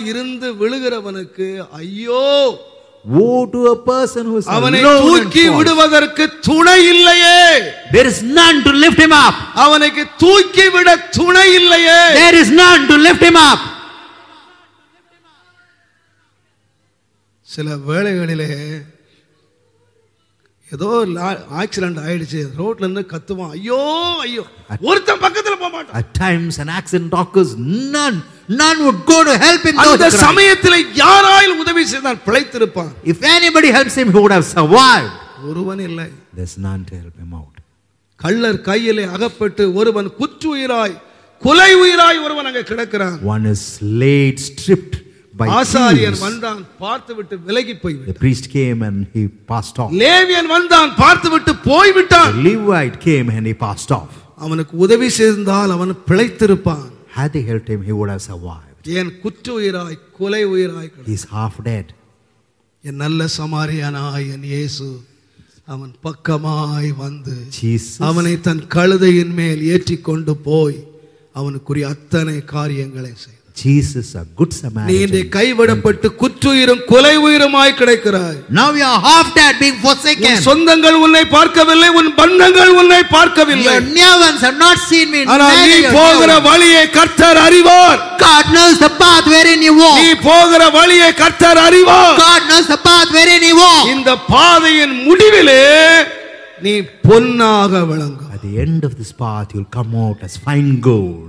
இருந்து விழுகிறவனுக்கு ஐயோ. Woe to a person who is அவனை alone தூக்கி and falls. விடுவதற்கு துணை இல்லையே. There is none to lift him up. அவனுக்கு தூக்கி விட துணை இல்லையே. There is none to lift him up. சில வேளைகளிலே ஏதோ ஆக்சிடென்ட் ஆயிடுச்சு, ரோட்ல இருந்து கத்துவான், ஐயோ ஐயோ. ஒருத்தன் பக்கத்துல போக மாட்டான். At times an accident occurs, none would go to help him. அந்த சமயத்தில் யாராயில் உதவி செய்தான் பிழைத்திருப்பான். If anybody helps him, he would have survived. ஒருவன் இல்லை. There's none to help him out. கள்ளர் கையிலே அகப்பட்டு ஒருவன் குற்றுயிராய் கொலை உயிராய் ஒருவன் அங்கே கிடக்கிறான். One is laid, stripped by ஆசாரியன் thieves. வந்தான், பார்த்துவிட்டு விலகி போய்விட்டான். The priest came and he passed off. லேவியன் வந்தான், பார்த்துவிட்டு போய்விட்டான். The Levite came and he passed off. அவனுக்கு உதவி செய்தால் அவன் பிழைத்திருப்பான். Had they helped him, he would have survived. ஏன் குற்றுயிராய் கொலை உயிராய் கிடக்கிறான். He's half dead. என் நல்ல சமாரியனாய் என் இயேசு அவன் பக்கமாய் வந்து Jesus, அவனை தன் கழுதையின் மேல் ஏற்றி கொண்டு போய் அவனுக்குரிய அத்தனை காரியங்களை செய். Jesus, a good நீ Samaritan. இன்றை கைவிடப்பட்டு குற்றுயிரும் கொலை உயிருமாய் கிடைக்கிறாய். Now you are half dead, being forsaken. உன் சொந்தங்கள் உன்னை பார்க்கவில்லை, உன் பந்தங்கள் உன்னை பார்க்கவில்லை. Your near ones have not seen me. ஆனால் நீ போகிற வழியை கர்த்தர் அறிவார். God knows the path wherein you walk. நீ போகிற வழியை கர்த்தர் அறிவார். God knows the path wherein you walk. இந்த பாதையின் முடிவிலே நீ பொன்னாக விளங்கு. At the end of this path, you'll come out as fine gold.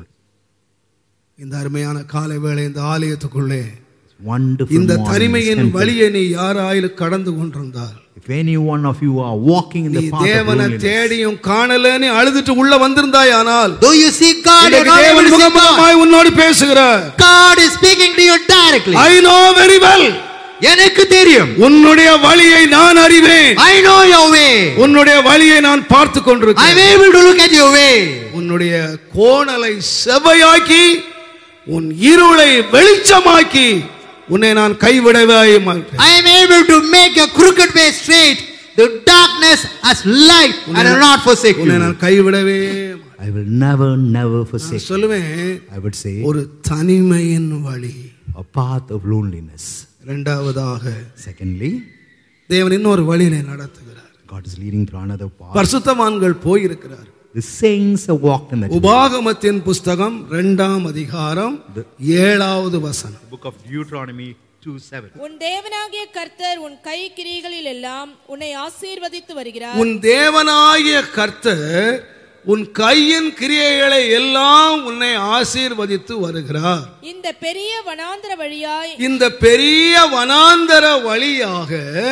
இந்த அருமையான காலை வேளை இந்த ஆலயத்துக்குள்ளே Wonderful இந்த morning தனிமையின் temple. வழியை நீ யாராயிலும் கடந்து கொண்டிருந்தால், If any one of you are walking in நீ the path of தேவனை loneliness, தேடியும் காணலன்னு அழுதுட்டு உள்ள வந்திருந்தாய், ஆனால் though you see God, you're இன்றைக்கு not able தேவன் to see God. முகமுகமாய் உன்னோடு பேசுகிறார். God is speaking to you directly. I know very well. எனக்கு தெரியும். உன்னுடைய வழியை நான் அறிவேன். I know your way. உன்னுடைய வழியை நான் பார்த்து I'm கொண்டிருக்கிறேன். able to look at your way. உன்னுடைய கோணலை செவ்வையாக்கி உன் இருளை வெளிச்சமாக்கி உன்னை நான் கைவிடவே மாட்டேன். I am able to make your crooked way straight, the darkness as light, and I will not forsake உன்னை you. நான் கைவிடவே மாட்டேன். I will never forsake you. சொல்லுவேன், I would say ஒரு தனிமையின் வழி. a path of loneliness. இரண்டாவதாக Secondly, தேவன் இன்னொரு வழியிலே நடத்துகிறார். God is leading through another path. பரிசுத்தவான்கள் போயிருக்கிறார். The saints have walked in that. உபாகமத்தின் புஸ்தகம் 2ஆம் அதிகாரம் 7வது வசனம். The book of Deuteronomy 2:7. உன் தேவனாகிய கர்த்தர் உன் கை கிரியைகளில் எல்லாம் உன்னை ஆசீர்வதித்து வருகிறார். உன் தேவனாகிய கர்த்தர் உன் கையின் கிரியைகளை எல்லாம் உன்னை ஆசீர்வதித்து வருகிறார். இந்த பெரிய வனாந்தர வழியாய், இந்த பெரிய வனாந்தர வழியாக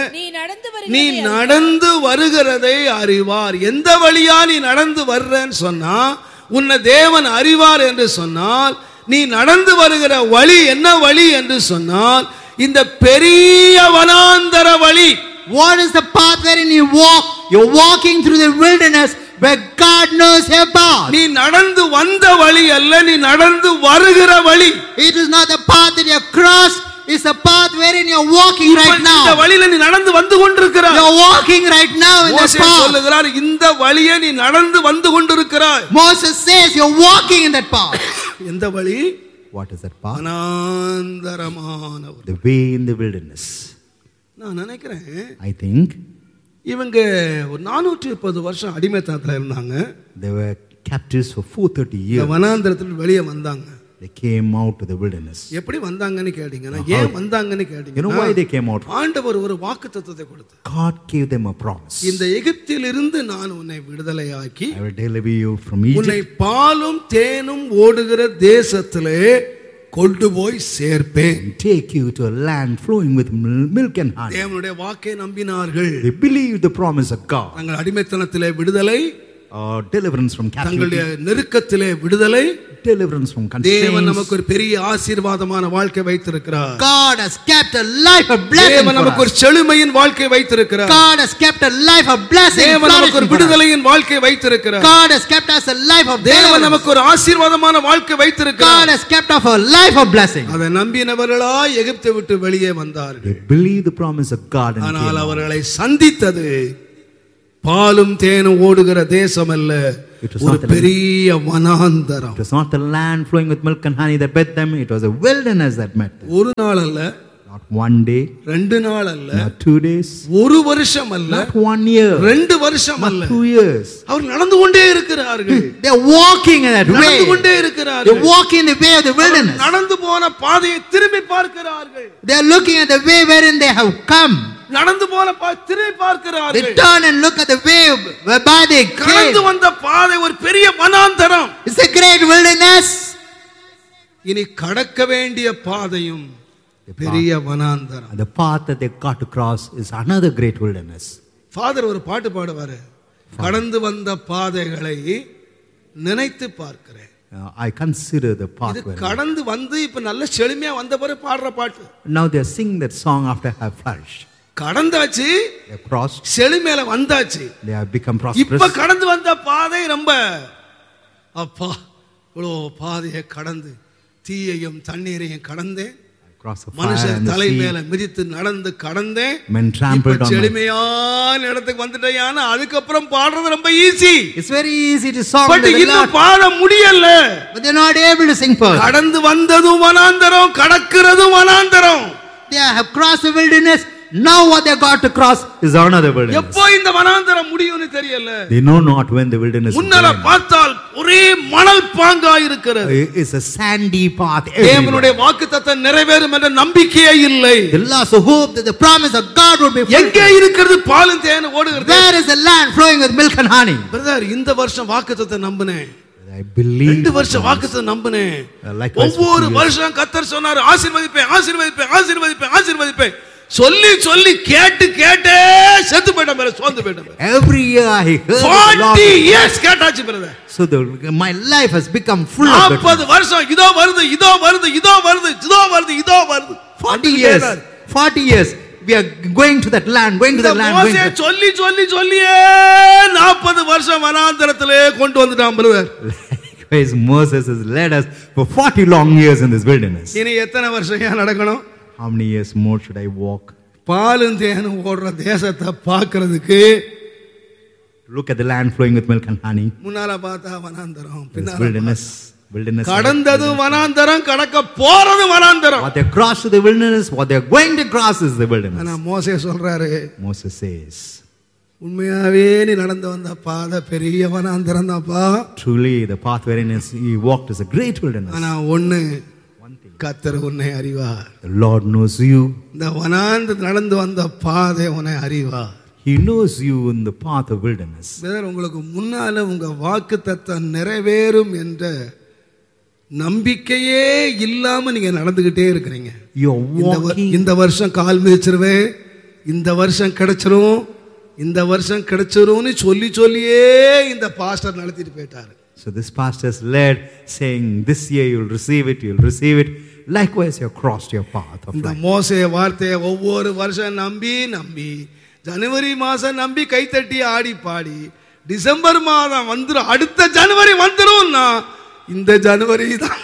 நீ நடந்து வருகிறதை அறிவார். எந்த வழியா நீ நடந்து வர்றன்னு சொன்னா உன்னை தேவன் அறிவார் என்று சொன்னால், நீ நடந்து வருகிற வழி என்ன வழி என்று சொன்னால் இந்த பெரிய வனாந்தர வழி. What is the path wherein you walk? You're walking through the wilderness where God knows your path. நீ நடந்து வந்த வழி அல்ல, நீ நடந்து வருகிற வழி. It is not the path that you crossed, it's the path wherein you're walking right now. இந்த வழியில நீ நடந்து வந்து கொண்டிருக்கிறாய். You're walking right now in this மோசே path. சொல்லுகிறார், இந்த வழியை நீ நடந்து வந்து கொண்டிருக்கிறாய். Moses says you're walking in that path. எந்த வழி? What is that path? வனாந்தரமான வழி. The way in the wilderness. நான் நினைக்கிறேன் I think இவங்க ஒரு 430 வருஷம் அடிமைத்தனத்துல இருந்தாங்க. they were captives for 430 இந்த years. வனாந்தரத்துல வெளியே வந்தாங்க. They came out to the wilderness. எப்படி வந்தாங்கன்னு கேட்டீங்கன்னா, ஏன் வந்தாங்கன்னு You know கேட்டீங்கன்னா, why they came out? ஆண்டவர் ஒரு வாக்குத்தத்தத்தை கொடுத்தார். God gave them a promise. இந்த எகிப்திலிருந்து நான் உன்னை விடுதலையாக்கி I will deliver you from உன்னை Egypt. பாலும் தேனும் ஓடுகிற தேசத்திலே கொண்டு போய் சேர்ப்பேன். And take you to a land flowing with milk and honey. தேவனுடைய வாக்கை நம்பினார்கள். They believed the promise of God. தங்கள் அடிமைத்தனத்திலே விடுதலை, Deliverance from தங்களுடைய captivity, நெருக்கத்திலே விடுதலை. deliverance from தேவன் நமக்கு constraints. ஒரு பெரிய ஆசீர்வாதமான வாழ்க்கை வைத்திருக்கிறார். God has kept a life of blessing தேவன் for நமக்கு ஒரு us. செழுமையின் வாழ்க்கை வைத்திருக்கிறார். God has kept a life of blessing, தேவன் நமக்கு ஒரு flourishing for us. விடுதலையின் வாழ்க்கை வைத்திருக்கிறார். God has kept us a life of தேவன் deliverance. நமக்கு ஒரு ஆசீர்வாதமான வாழ்க்கை God வைத்திருக்கிறார். has kept us a life of blessing. அதை நம்பினவர்களாய் எகிப்தை விட்டு வெளியே They வந்தார்கள். believed the promise of God and ஆனால் came out. அவர்களை சந்தித்தது பாலும் தேனும் ஓடுகிற தேசம் அல்ல, ஒரு பெரிய வனாந்தரம். It was not the land flowing with milk and honey that met them. It was a wilderness that met them. ஒரு நாள் அல்ல, not one day, 2 நாள் அல்ல, not 2 days, ஒரு வருஷம் அல்ல, not 1 year, 2 வருஷம் அல்ல, 2 years. அவர் நடந்து கொண்டே இருக்கிறார்கள். They are walking in that way. நடந்து கொண்டே இருக்கிறார்கள். They are walking in the way of the wilderness. நடந்து போன பாதையை திரும்பி பார்க்கிறார்கள். They are looking at the way wherein they have come. நடந்து போன திரும்பி பார்க்கிறார்கள். They turn and look at the way whereby they came. கடந்து வந்த பாதை ஒரு பெரிய வனாந்தரம். It's a great wilderness. இனி கடக்க வேண்டிய பாதையும் பெரிய வனாந்தரம். The path that they got to cross is another great wilderness. Father ஒரு பாட்டு பாடுவாரு, கடந்து வந்த பாதைகளை நினைத்து பார்க்கிறேன். I consider the path. இது கடந்து வந்து இப்ப நல்ல செழுமையா வந்த பிறகு பாடுற பாட்டு. Now they are singing that song after have flourished. கடந்தாச்சு, They have crossed. செழுமையில வந்தாச்சு. They have become prosperous. இப்ப கடந்து வந்த பாதை ரொம்ப அப்பா இவ்வளோ பாதையை கடந்து தீயையும் தண்ணீரையும் கடந்தேன், மனுஷன் தலை மேல மிதித்து நடந்து கடந்தேன், செழுமையான இடத்துக்கு வந்துட்டேன். அதுக்கப்புறம் பாடுறது ரொம்ப easy. It's very easy to song. But இன்னும் பாட முடியல. But they're not able to sing further. கடந்து வந்ததும் வனாந்தரம், கடக்கிறதும் வனாந்தரம். They have crossed the wilderness. Now what they got to cross is another wilderness. எப்போ இந்த வனாந்தரம் முடியும்னு தெரியல. They know not when the wilderness will முன்னால பார்த்தால் ஒரே மணல் பாங்கா இருக்கிறது. It's a sandy path. தேவனுடைய வாக்குத்தத்தம் நிறைவேறும் என்ற நம்பிக்கையே இல்லை. The loss of hope that the promise of God will be fulfilled. எங்கே இருக்கிறது பாலும் தேனும் ஓடுகிறது? Where is the land flowing with milk and honey? Brother, இந்த வருஷம் வாக்குத்தத்தம் நம்பினேன். I believe 2 வருஷம் வாக்குத்தத்தம் நம்பினேன். ஒவ்வொரு வருஷம் கர்த்தர் சொன்னார், ஆசீர்வதிப்பேன் ஆசீர்வதிப்பேன் ஆசீர்வதிப்பேன் ஆசீர்வதிப்பேன். சொல்லி சொல்லி கேட்டு கேட்டே செத்து போய்ட்டேன், மேல சோர்ந்து போய்ட்டேன். Every year I heard 40 years கேட்டாச்சு brother. So my life has become full of it. 40 வருஷம் இதோ வருது இதோ வருது இதோ வருது இதோ வருது இதோ வருது. 40 years we are going to that land, going to the land. மோசே சொல்லி சொல்லி சொல்லியே 40 வருஷம் வனாந்தரத்திலே கொண்டு வந்துட்டான் brother. Likewise Moses has led us for 40 long years in this wilderness. இனி எத்தனை வருஷம் நடக்கணும்? How many years more should I walk? பாலும் தேனும் ஓடுற தேசத்தை பார்க்கிறதுக்கு look at the land flowing with milk and honey. முன்னால பார்த்தா வனாந்தரம், பின்னால wilderness. கடந்தது வனாந்தரம், கடக்க போறது வனாந்தரம். What they cross to the wilderness, what they are going to cross is the wilderness. ஆனா மோசே சொல்றாரு, Moses says, உண்மையாவே நீ நடந்து வந்த பாதை பெரிய வனாந்தரம் தான்ப்பா. Truly the path wherein he walked is a great wilderness. ஆனா ஒண்ணு, கர்த்தர் உன்னை அறிவார். The Lord knows you. இந்த வனாந்தரத்தில் நடந்து வந்த பாதை உன்னை அறிவார். He knows you in the path of wilderness. Brother, உங்களுக்கு முன்னால உங்க வாக்குத்தத்தம் நிறைவேறும் என்ற நம்பிக்கையே இல்லாம நீங்க நடந்துகிட்டே இருக்கிறீங்க. இந்த வருஷம் கால் மிதிச்சிருவேன், இந்த வருஷம் கிடைச்சிரும், இந்த வருஷம் கிடைச்சிரும்னு சொல்லி சொல்லியே இந்த பாஸ்டர் நடத்திட்டு போயிட்டாரு. So this pastor is led saying this year you will receive it, you will receive it. Likewise you have crossed your path of life. இந்த மோசே வார்த்தையை ஒவ்வொரு வருஷம் நம்பி நம்பி ஜனவரி மாசம் நம்பி கைத்தட்டி ஆடி பாடி டிசம்பர் மாதம் வந்துரும், அடுத்த ஜனவரி வந்துரும்னா இந்த ஜனவரி தான்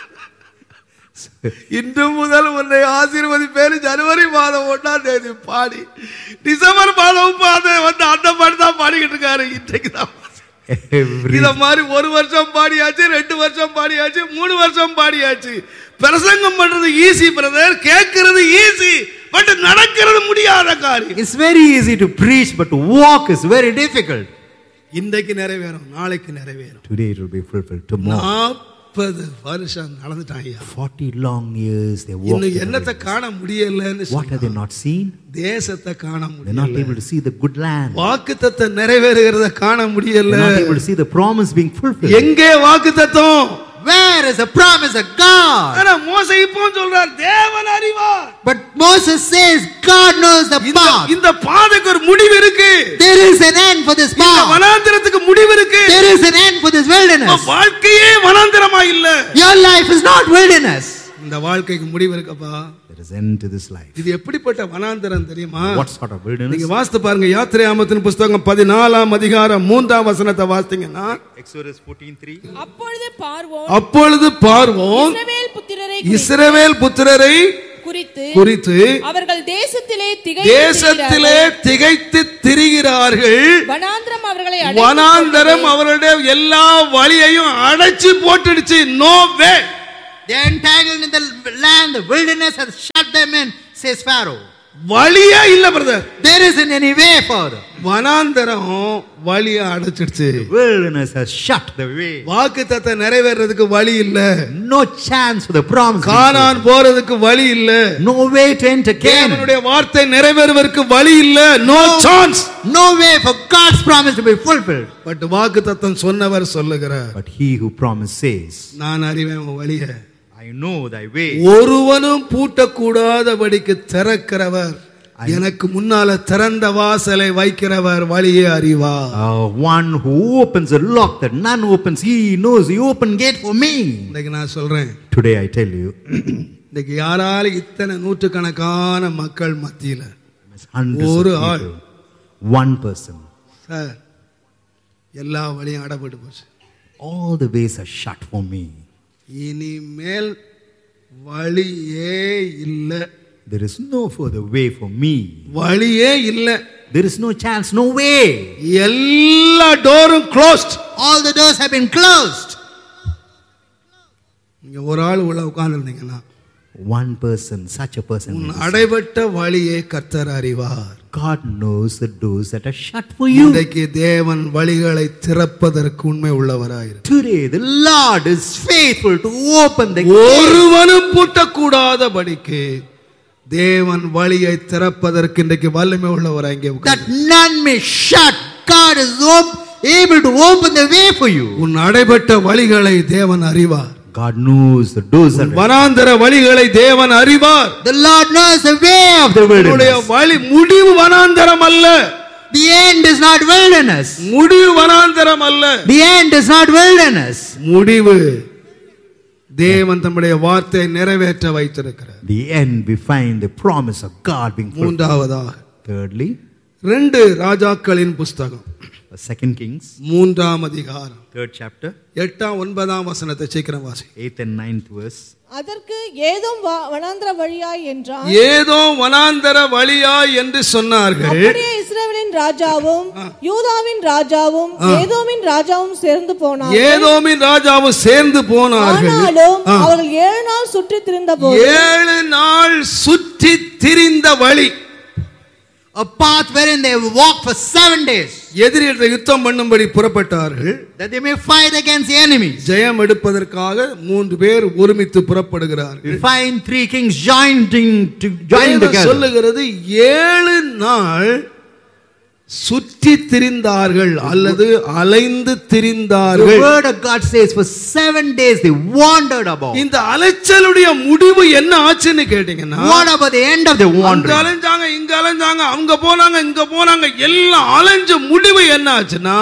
இன்று முதல் உன்னை ஆசீர்வதிப்பேன் ஜனவரி மாதம் 1ஆம் தேதி பாடி டிசம்பர் மாதம் வந்து அந்த பாடி தான் பாடிக்கிட்டு இருக்காரு. இன்றைக்கு தான் இத மாதிரி 1 வருஷம் பாடியாச்சு, 2 வருஷம் பாடியாச்சு, 3 வருஷம் பாடியாச்சு. பிரசங்கம் பண்றது ஈஸி பிரதர், கேட்கிறது ஈஸி, பட் நடக்கிறது முடியாத காரியம். It's very easy to preach, but to walk is very difficult. இன்றைக்கு நிறைவேறும், நாளைக்கு நிறைவேறும். Today it will be fulfilled tomorrow. 40 வருஷம் நடந்துட்டாங்க. 40 long years they walked. இன்னும் என்னத்தை காண முடியலன்னு What have they not seen? தேசத்தை காண முடியல. They're not able to see the good land. வாக்குத்தத்தம் நிறைவேறுகிறத காண முடியல. They're not able to see the promise being fulfilled. எங்கே வாக்குத்தத்தம்? Where is the promise of God? ஆனா மோசே இப்போ சொல்றார் தேவன் அறிவார். But Moses says God knows the path. இந்த பாதைக்கு ஒரு முடிவு இருக்கு. There is an end for this path. இந்த வனாந்தரத்துக்கு முடிவு இருக்கு. There is an end for this wilderness. வாழ்க்கையே வனாந்தரமா இல்ல. Your life is not wilderness. இந்த வாழ்க்கைக்கு முடிவு இருக்குப்பா. There is end to this life. இது எப்படிப்பட்ட வனாந்தரம் தெரியுமா? What sort of wilderness? நீங்க வாசித்து பாருங்க, யாத்திராகமத்தின் புத்தகம் 14ஆம் அதிகாரம் 3ஆம் வசனத்தை வாசித்தீங்கன்னா, Exodus 14:3. அப்பொழுது பார்வோன் இஸ்ரவேல் புத்திரரை குறித்து அவர்கள் தேசத்திலே திகைத்து திரிகிறார்கள். வனாந்தரம் அவர்களுடைய எல்லா வழியையும் அடைச்சு போட்டுடுச்சு. No way. They are entangled in the land. The wilderness has shut them in, says Pharaoh. வழியே இல்ல brother. There isn't any way further. வனாந்தரம் வழியை அடைச்சிடுச்சு. The wilderness has shut the way. வாக்குத்தத்தம் நிறைவேறதுக்கு வழி இல்ல. No chance for the promise. கானான் போறதுக்கு வழி இல்ல. No way to enter Canaan. தேவனுடைய வார்த்தை நிறைவேறுவதற்கு வழி இல்ல. No chance. No way for God's promise to be fulfilled. But வாக்குத்தத்தம் சொன்னவர் சொல்லுகிறார். But he who promised says, நான் அறிவேன் உன் வழியை. I know thy way. ஒருவனும் பூட்டக்கூடாதபடிக்கு திறக்கிறவர், எனக்கு முன்னால திறந்த வாசலை வைக்கிறவர் வழியை அறிவார். One who opens a lock that none opens, he knows the open gate for me. இன்னைக்கு நான் சொல்றேன். Today I tell you. இன்னைக்கு யாரால இத்தனை நூற்றுக்கணக்கான மக்கள் மத்தியில ஒரு ஆள், one person, சார் எல்லா வழியும் அடைபட்டு போச்சு. All the ways are shut for me. இனிமேல் வழியே இல்ல. There is no further way for me. வழியே இல்ல. There is no chance, no way. எல்லா டோரும் closed. All the doors have been closed. நீங்க ஒரு ஆள் உள்ள உட்கார்ந்திருந்தீங்கன்னா, one person, such a person, அடைபட்ட வழியை கர்த்தர் அறிவார். God knows the doors that are shut for you. இன்றைக்கு தேவன் வழிகளை திறப்பதற்கு உண்மை உள்ளவராயிரு. Today the Lord is faithful to open the gate. ஒருவனும் பூட்டக்கூடாதபடிக்கு தேவன் வழியை திறப்பதற்கு இன்றைக்கு வல்லமை உள்ளவராய் இங்கே that none may shut. God is able to open the way for you. உன் அடைபட்ட வழிகளை தேவன் அறிவார். God knows the doors that வனாந்தர வழிகளை தேவன் அறிவார். The Lord knows the way of the wilderness. வழி முடிவு வனாந்தரம் அல்ல. The end is not wilderness. முடிவு வனாந்தரம் அல்ல. The end is not wilderness. முடிவு தேவன் தம்முடைய வார்த்தையை நிறைவேற்ற வைத்திருக்கிறார். The end we find the promise of God being fulfilled. மூன்றாவதாக, thirdly, 2 ராஜாக்களின் புத்தகம், 2 Kings, 3ஆம் அதிகாரம், 3rd chapter, 8ஆம் 9ஆம் வசனத்தை சீக்கிரம் வாசி. 8th and 9th verse. அதற்கு ஏதோம் வனாந்தர வழியாய் என்றான். ஏதோம் வனாந்தர வழியாய் என்று சொன்னார்கள். அப்படியே இஸ்ரவேலின் ராஜாவும் யூதாவின் ராஜாவும் ஏதோமின் ராஜாவும் சேர்ந்து போனார்கள். ஏதோமின் ராஜாவும் சேர்ந்து போனார்கள். ஆனாலும் அவர்கள் 7 நாள் சுற்றி திரிந்தபோது, 7 நாள் சுற்றி திரிந்த வழி, a path wherein they walk for 7 days, எதிரிகளை யுத்தம் பண்ணும்படி புறப்பட்டார்கள். that they may fight against the enemies. ஜெயம் எடுப்பதற்காக 3 பேர் ஒருமித்து புறப்படுகிறார்கள். We find 3 kings joining together. சொல்லுகிறது 7 நாள் சுற்றி திரிந்தார்கள் அல்லது அலைந்து திரிந்தார்கள். The word of God says for 7 days they wandered about. இந்த அலைச்சலுடைய முடிவு என்ன ஆச்சுன்னு கேட்டீங்கன்னா, what about the end of the wandering? அலைஞ்சாங்க, இங்க அலைஞ்சாங்க, அங்க போனாங்க, இங்க போனாங்க, எல்லாம் அலைஞ்ச முடிவு என்ன ஆச்சுன்னா,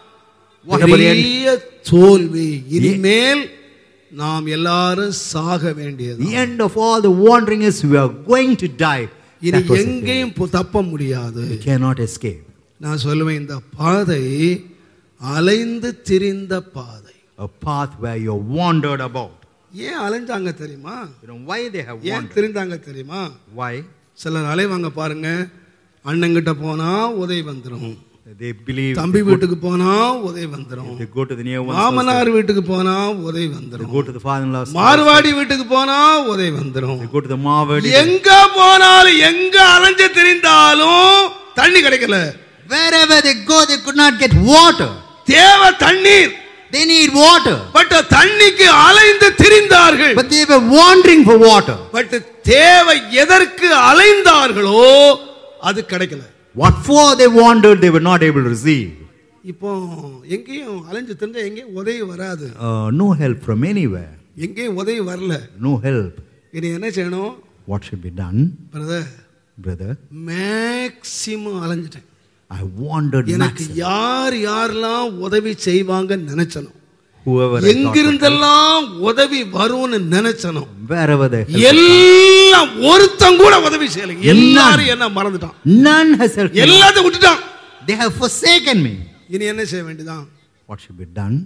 பெரிய தோல்வி. இனிமேல் நாம் எல்லாரும் சாக வேண்டியது. The end of all the wandering is we are going to die. இனி எங்கேயும் தப்ப முடியாது. We cannot escape. நான் சொல்லுவேன், இந்த பாதை அலைந்து திரிந்த பாதை. A path where you wandered about. ஏன் அலைஞ்சாங்க தெரியுமா? You know why they have ஏன் wandered? திரிந்தாங்க தெரியுமா? Why? சிலர் அலைவாங்க பாருங்க, அண்ணங்கிட்ட போனா உதவி வந்துரும். They believe தம்பி வீட்டுக்கு போனா உதவி வந்துரும். they go to the near one's மாமனார் வீட்டுக்கு போனா உதவி they வந்துரும். go to the father-in-law's Marwari வீட்டுக்கு போனா உதவி வந்துரும். they go to the Marwadi. எங்க போனாலும் எங்க அலைஞ்சு திரிந்தாலும் தண்ணி கிடைக்கல. Wherever they go they could not get water. தேவை தண்ணீர். They need water. பட் தண்ணிக்கு அலைந்து திரிந்தார்கள். But they were wandering for water. But தேவை எதற்கு அலைந்தார்களோ அது கிடைக்கல. What for they wandered they were not able to receive. இப்போ எங்கேயும் அலைஞ்சு திரிஞ்சா எங்கேயும் உதவி வராது. No help from anywhere. எங்கேயும் உதவி வரல. No help. இனி என்ன செய்யணும்? What should be done? Brother, maximum அலைஞ்சிட்டேன். I wandered எனக்கு யாரெல்லாம் உதவி செய்வாங்க நினைச்சனும், whoever எங்கிருந்தெல்லாம் உதவி வரும்னு நினைச்சனும், wherever they எல்லாம் ஒருத்தன் கூட உதவி செய்யல. எல்லாரும் என்ன மறந்துட்டான். None has helped me. எல்லாத்தையும் விட்டுட்டான். They have forsaken me. இனி என்ன செய்ய வேண்டியதான்? What should be done?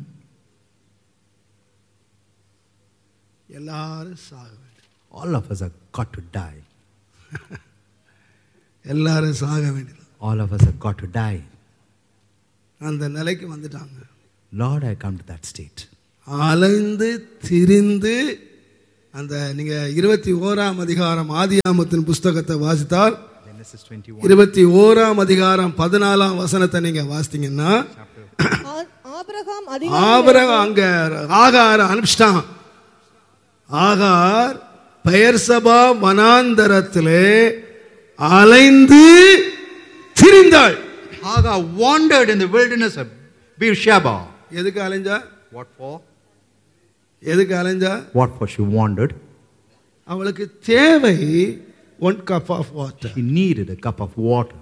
எல்லாரும் சாக வேண்டும். All of us are got to die. எல்லாரும் சாக வேண்டியது. All of us have got to die. அந்த நிலைக்கு வந்துட்டாங்க. Lord, I come to that state. அலைந்து திரிந்து அந்த நீங்க 21ஆம் அதிகாரம் ஆதியாகமத்தின் புஸ்தகத்தை வாசித்தால் 21ஆம் அதிகாரம் 14ஆம் வசனத்தை நீங்க வாசித்தீங்கன்னா ஆபிரகாம் அங்க ஆகார் அனுப்பிச்சிட்டான். ஆகார் பெயர்சபா வனாந்தரத்திலே அலைந்து திரிந்தாள். Hagar wandered in the wilderness of Beersheba. எதுக்கு அலைஞ்சா? What for? எதுக்கு அலைஞ்சா? What for she wandered? அவளுக்கு தேவை 1 cup of water. She needed a cup of water.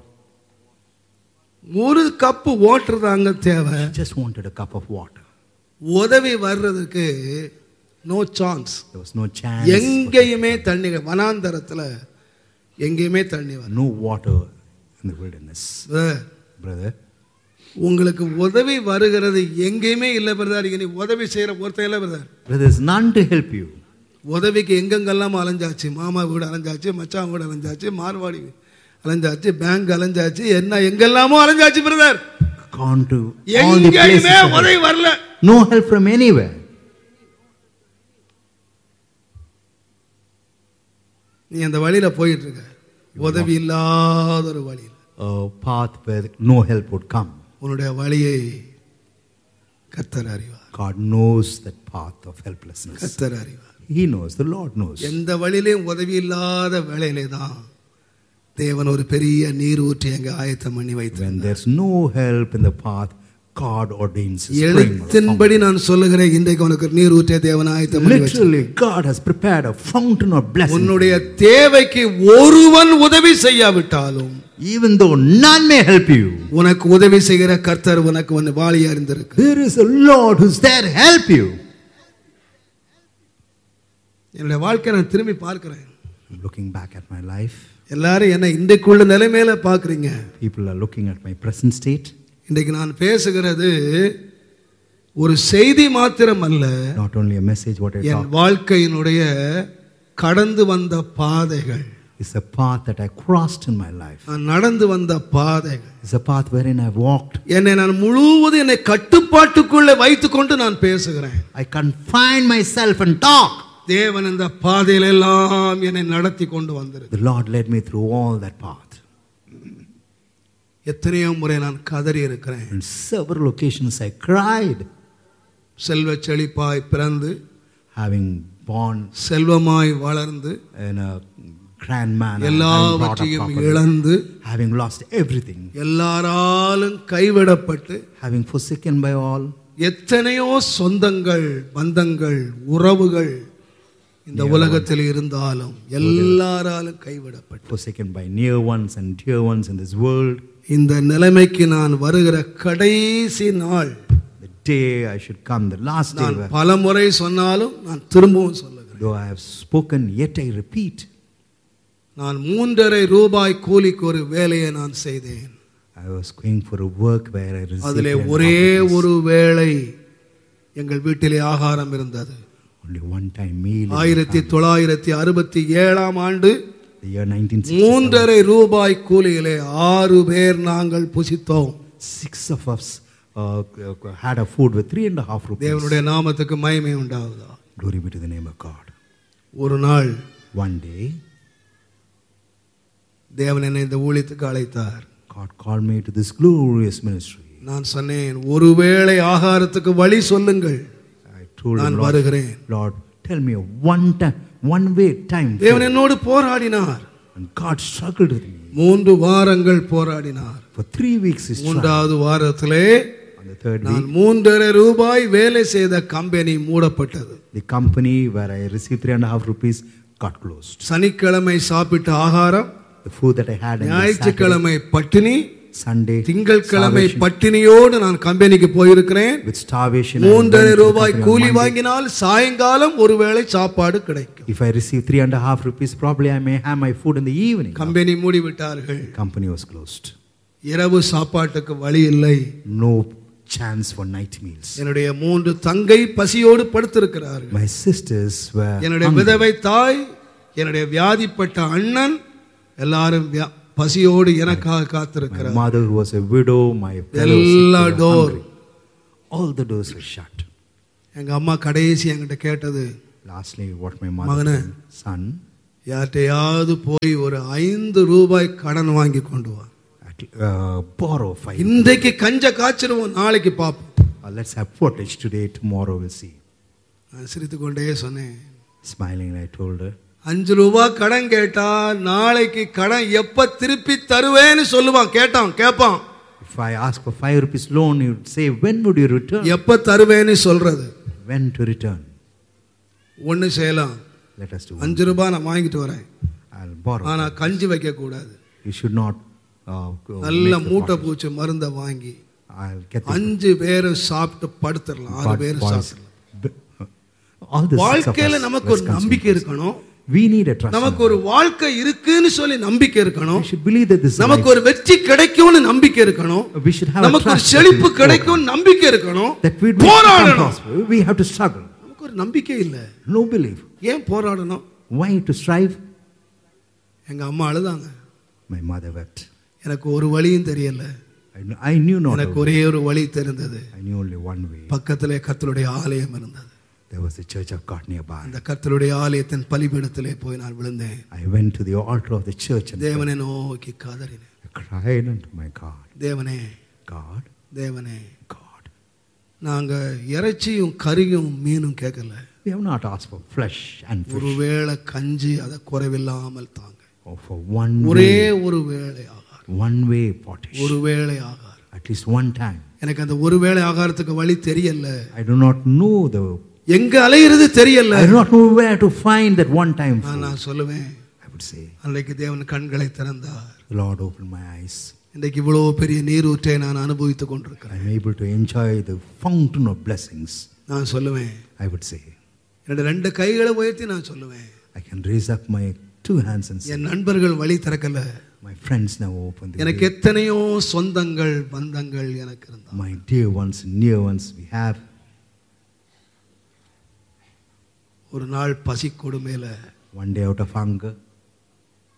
ஒரு கப் வாட்டர் தாங்க தேவை. She just wanted a cup of water. உதவி வர்றதுக்கு no chance. There was no chance. எங்கேயுமே தண்ணி வனாந்தரத்துல எங்கேயுமே தண்ணி வர. No water in the wilderness. Brother, உங்களுக்கு உதவி வருகிறது எங்கேயுமே இல்லை பிரதர். நீ உதவி செய்யற ஒருத்தர் இல்லை brother. There's none to help you. உதவிக்கு எங்கெங்கெல்லாம் அலைஞ்சாச்சு. மாமா வீடு அலைஞ்சாச்சு, மச்சான் வீடு அலைஞ்சாச்சு, மார்வாடி அலைஞ்சாச்சு, பேங்க் அலைஞ்சாச்சு, என்ன எங்கெல்லாமோ அலைஞ்சாச்சு brother. Gone to all the places. எங்கேயுமே உதவி வரல. No help from anywhere. நீ அந்த வழியில போயிட்டு இருக்க, உதவி இல்லாத ஒரு வழி. A path where no help would come. உன்னுடைய வழியை கர்த்தர் அறிவார். God knows that path of helplessness. கர்த்தர் அறிவார். He knows, the Lord knows. எந்த வழியிலும் உதவி இல்லாத வேளையிலே தான் தேவன் ஒரு பெரிய நீர் ஊற்றி அங்கே ஆயத்தம் பண்ணி வைத்தார். When there's no help in the path, God ordains a spring. எழுத்தின்படி நான் சொல்லுகிறேன், இன்றைக்கு உனக்கு நீர் ஊற்றிய தேவன் ஆயத்தம் பண்ணி வைத்தார். Literally, God has prepared a fountain of blessing. உன்னுடைய தேவைக்கு ஒருவன் உதவி செய்யாவிட்டாலும், even though none may help you, உனக்கு உதவி செய்கிற கர்த்தர் உனக்கு ஒன்னு வாளியா இருந்திருக்கு. there is a Lord who's there to help you. என்னுடைய வாழ்க்கையை நான் திரும்பி பார்க்கிறேன். I'm looking back at my life. எல்லாரும் என்ன இன்றைக்குள்ள நிலைமையில பார்க்கறீங்க. People are looking at my present state. இன்றைக்கு நான் பேசுகிறது ஒரு செய்தி மாத்திரம் அல்ல. Not only a message what I N talk. வாழ்க்கையினுடைய கடந்து வந்த பாதைகள். It's a path that I crossed in my life. நான் நடந்து வந்த பாதைகள். It's a path wherein I've walked. என்னை நான் முழுவதும் என்னை கட்டுப்பாட்டுக்குள்ளே வைத்துக்கொண்டு நான் பேசுகிறேன். I confine myself and talk. தேவன் அந்த பாதையில எல்லாம் என்னை நடத்தி கொண்டு வந்திருக்கு. The Lord led me through all that path. எத்தனையோ முறை நான் கதறி இருக்கிறேன். On several occasions I cried. செல்வ செழிப்பாய் பிறந்து, having born செல்வமாய் வளர்ந்து, in a grand manner, எல்லாவற்றையும் இழந்து, having lost everything, எல்லாராலும் கைவிடப்பட்டு, having forsaken by all, எத்தனையோ சொந்தங்கள், பந்தங்கள், உறவுகள் இந்த உலகத்தில் இருந்தாலும் எல்லாராலும் கைவிடப்பட்டு, forsaken by near ones and dear ones in this world. இந்த நிலைமைக்கு நான் வருகிற கடைசி நாள், the day I should come, the last day, நான் பலமுறை சொன்னாலும் நான் திரும்பவும் சொல்லுகிறேன். though I have spoken, yet I repeat. நான் 3.5 ரூபாய் கூலிக்கு ஒரு வேலையை நான் செய்தேன். I was going for a work where I received அதிலே ஒரே ஒரு வேளை எங்கள் வீட்டிலே ஆகாரம் இருந்தது. only one time meal. 1967ஆம் ஆண்டு the year 1967. 3.5 ரூபாய் கூலியிலே 6 பேர் நாங்கள் புசித்தோம். 6 of us had a food with 3.5 rupees. தேவனுடைய நாமத்துக்கு மகிமை உண்டாவதாக. Glory be to the name of God. ஒரு நாள் One day தேவன் என்னை இந்த ஊழியத்துக்கு அழைத்தார். God called me to this glorious ministry. நான் சொன்னேன், ஒருவேளை ஆகாரத்துக்கு வழி சொல்லுங்கள். I told நான் him, வருகிறேன். Lord, tell me one way time. தேவன் என்னோடு போராடினார். And God struggled with me. 3 வாரங்கள் போராடினார். For 3 weeks he struggled. 3வது வாரத்திலே On the third நான் week, 3.5 ரூபாய் வேலை செய்த கம்பெனி மூடப்பட்டது. the company where I received 3.5 rupees got closed. சனிக்கிழமை சாப்பிட்ட ஆகாரம், The food that I had on ஞாயிற்றுக்கிழமை பட்டினி, Sunday, திங்கட்கிழமை starvation, பட்டினியோடு நான் கம்பெனிக்கு போயிருக்கிறேன். with starvation. 3.5 ரூபாய் கூலி வாங்கினால் சாயங்காலம் ஒருவேளை சாப்பாடு கிடைக்கும். If I receive 3.5 rupees, probably I may have my food in the evening. Company மூடி விட்டார்கள். The company was closed. இரவு சாப்பாட்டுக்கு வழி இல்லை. No chance for night meals. என்னுடைய 3 தங்கை பசியோடு படுத்திருக்கிறார்கள். My sisters were என்னுடைய hungry. விதவை தாய், என்னுடைய வியாதிப்பட்ட அண்ணன் எல்லாரும் பசியோடு எனக்காக My காத்திருக்கிறார். mother who was a widow, my fellows எல்லா were door. hungry. All the doors were shut. எங்க அம்மா கடைசி என்கிட்ட கேட்டது, Lastly, what my mother மகனே, said, son, யார்கிட்டயாவது போய் ஒரு 5 ரூபாய் கடன் வாங்கி கொண்டு வா. borrow 5. இன்றைக்கு கஞ்ச காய்ச்சிருவோம், நாளைக்கு பார்ப்போம். Let's have footage today, tomorrow we'll see. நான் சிரித்துக்கொண்டே சொன்னேன். Smiling, I told her, 5 ரூபாய் கடன் கேட்டா நாளைக்கு கடன் எப்ப திருப்பி தருவேன்னு சொல்லுவான். கேட்பான். if I ask for 5 rupees loan, you would say, when would you return? எப்ப தருவேன்னு சொல்றது. When to return? ஒன்னு செய்யலாம். Let us do. 5 ரூபாய் நான் வாங்கிட்டு வரேன். I'll borrow. ஆனா கஞ்சி வைக்க கூடாது. You should not நல்ல மூட்டை பூச்சி மருந்த வாங்கி I'll get 5 பேரை சாப்பிட்டு படுத்துறலாம். 6 பேரை சாப்பிடலாம். all this. வாழ்க்கையில நமக்கு ஒரு நம்பிக்கை இருக்கணும். We need a trust. நமக்கு ஒரு வாழ்க்கை இருக்குன்னு சொல்லி நம்பிக்கை இருக்கணும். We should believe that this. நமக்கு ஒரு வெற்றி கிடைக்கும்னு நம்பிக்கை இருக்கணும். We should have. நமக்கு ஒரு செழிப்பு கிடைக்கும் நம்பிக்கை இருக்கணும். போராடணும். We have to struggle. நமக்கு ஒரு நம்பிக்கை இல்ல. No belief. ஏன் போராடணும்? Why to strive? எங்க அம்மா அழுதாங்க. My mother wept. எனக்கு ஒரு வழியும் தெரியல. I knew not. எனக்கு ஒரே ஒரு வழி தெரிந்தது. I knew only one way. பக்கத்திலே கர்த்தருடைய ஆலயம் இருந்தது. There was a church of God nearby. அந்த கர்த்தருடைய ஆலயத்தின் பலிபீடத்திலே போய் நான் விழுந்தேன். I went to the altar of the church and தேவனை நோக்கி கதறினேன். I cried unto my God. தேவனே, God, தேவனே, God. நாங்க இறைச்சியும் கறியும் மீனும் கேட்கல. We have not asked for flesh and fish. ஒருவேளை கஞ்சி அதை குறைவில்லாமல் தாங்க. Or for one ஒரே way. ஒரு வேளை ஆகாரம். One way pottage. ஒரு வேளை ஆகாரம். At least one time. எனக்கு அந்த ஒரு வேளை ஆகாரத்துக்கு வழி தெரியல. I do not know the. எங்க அலையிறது தெரியல. I do not know where to find that one time food. நான் சொல்லுவேன். I would say. அன்றைக்கு தேவன் கண்களை திறந்தார். The Lord opened my eyes. இன்றைக்கு இவ்வளவு பெரிய நீரூற்றை நான் அனுபவித்துக் கொண்டிருக்கிறேன். I am able to enjoy the fountain of blessings. நான் சொல்லுவேன். I would say. என்னோட 2 கைகளை உயர்த்தி நான் சொல்லுவேன். I can raise up my 2 hands and say. என் நண்பர்கள் வழி திறக்கல. My friends now open the எனக்கு way. எத்தனையோ சொந்தங்கள் பந்தங்கள் எனக்கு இருந்தா. My dear ones, near ones we have. ஒரு நாள் பசி கொடுமையில One day out of hunger.